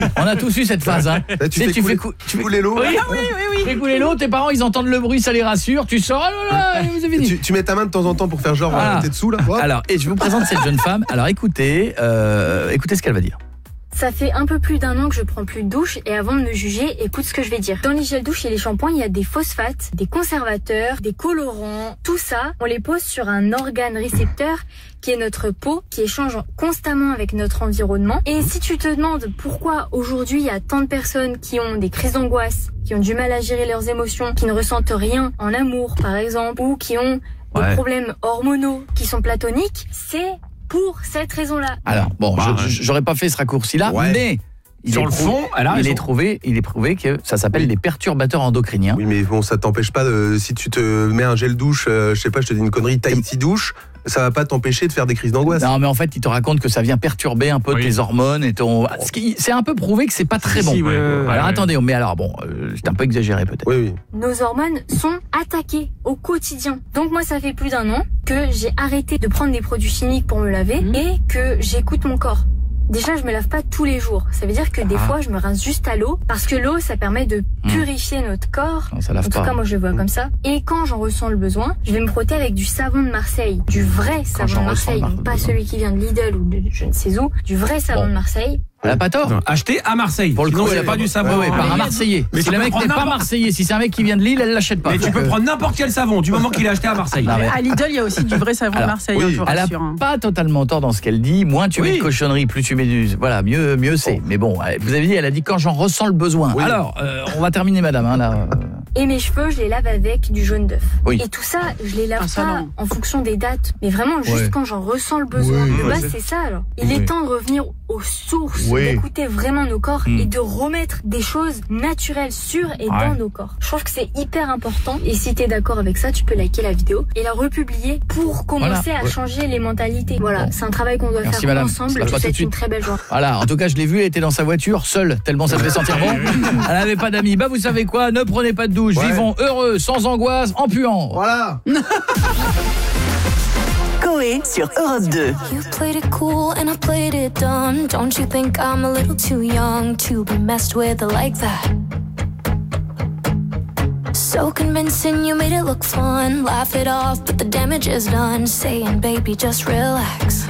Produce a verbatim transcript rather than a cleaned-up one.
On a tous eu cette phase, hein. Là, tu, fais tu couler, fais cou- tu fais couler l'eau. Oui, oui, oui, oui. Tu fais couler l'eau, tes parents, ils entendent le bruit, ça les rassure, tu sors, oh là là, vous avez fini. Tu, tu mets ta main de temps en temps pour faire genre Voilà. euh, t'es dessous là. Hop. Alors, et je vous présente cette jeune femme. Alors, écoutez, euh, écoutez ce qu'elle va dire. Ça fait un peu plus d'un an que je prends plus de douche et avant de me juger, écoute ce que je vais dire. Dans les gels douche et les shampoings, il y a des phosphates, des conservateurs, des colorants. Tout ça, on les pose sur un organe récepteur qui est notre peau, qui échange constamment avec notre environnement. Et si tu te demandes pourquoi aujourd'hui il y a tant de personnes qui ont des crises d'angoisse, qui ont du mal à gérer leurs émotions, qui ne ressentent rien en amour par exemple, ou qui ont des Ouais. problèmes hormonaux, qui sont platoniques, c'est pour cette raison-là. Alors, bon, Bah, je- je- j'aurais pas fait ce raccourci-là, Ouais. mais il Sur est le prouvé- fond, elle a il raison. est trouvé, il est prouvé que ça s'appelle Oui. des perturbateurs endocriniens. Oui, mais bon, ça t'empêche pas de. Si tu te mets un gel douche, euh, je sais pas, je te dis une connerie, Tahiti douche, ça va pas t'empêcher de faire des crises d'angoisse. Non, mais en fait, il te raconte que ça vient perturber un peu Oui. tes hormones et ton. Ce qui- C'est un peu prouvé que c'est pas très bon. Si, ouais, ouais, alors ouais. attendez, mais alors bon, euh, c'est un peu exagéré peut-être. Oui, oui. Nos hormones sont attaquées au quotidien. Donc moi, ça fait plus d'un an que j'ai arrêté de prendre des produits chimiques pour me laver Mmh. et que j'écoute mon corps. Déjà, je me lave pas tous les jours. Ça veut dire que des Ah. fois, je me rince juste à l'eau parce que l'eau, ça permet de purifier notre corps. Non, ça lave En tout pas. cas, moi, je le vois comme ça. Et quand j'en ressens le besoin, je vais me frotter avec du savon de Marseille. Du vrai Quand savon j'en de ressens Marseille. le Donc pas besoin. celui qui vient de Lidl ou de je ne sais où. Du vrai savon Bon. de Marseille. Elle a pas tort. Non, acheté à Marseille. Pour le Sinon, coup, c'est elle pas a- du savon. Ouais, ouais, par un mais, Marseillais. mais si tu le peux mec prendre n'est pas n'importe- Marseillais, si c'est un mec qui vient de Lille, elle l'achète pas. mais tu Donc, peux euh, prendre n'importe quel savon du moment qu'il est acheté à Marseille. Non, mais- À Lidl, il y a aussi du vrai savon Alors, marseillais, oui, je vous Elle a rassure. hein. pas totalement tort dans ce qu'elle dit. Moins tu mets Oui. de cochonneries, plus tu mets du. Voilà, mieux, mieux c'est. Mais bon, vous avez dit, elle a dit quand j'en ressens le besoin. Oui. Alors, euh, on va terminer, madame. Hein, là. Et mes cheveux, je les lave avec du jaune d'œuf. Oui. Et tout ça, je les lave Ah, ça, pas non. en fonction des dates, mais vraiment juste Ouais. quand j'en ressens le besoin. Oui, de ouais, base, c'est- c'est ça alors. Il Oui. est temps de revenir aux sources, Oui. d'écouter vraiment nos corps Mm. et de remettre des choses naturelles sur et Ouais. dans nos corps. Je trouve que c'est hyper important. Et si t'es d'accord avec ça, tu peux liker la vidéo et la republier pour commencer Voilà. à Ouais. changer les mentalités. Voilà, Bon. c'est un travail qu'on doit Merci, faire madame. ensemble. Je la Je vous passe tout de souhaite suite. une très belle journée. Voilà, en tout cas, je l'ai vue, elle était dans sa voiture, seule, tellement ça devait sentir bon. Elle avait pas d'amis. Bah, vous savez quoi, ne prenez pas de douche. Ouais. Vivons heureux, sans angoisse, en puant. Voilà. Coé sur Europe deux. You played it cool and I played it dumb. Don't you think I'm a little too young to be messed with like that? So convincing, you made it look fun. Laugh it off, but the damage is done. Saying, baby, just relax.